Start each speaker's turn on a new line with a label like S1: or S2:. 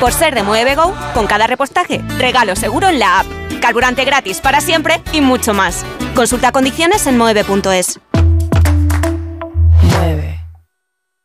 S1: Por ser de Moeve Go, con cada repostaje, regalo seguro en la app. Carburante gratis para siempre y mucho más. Consulta condiciones en moeve.es.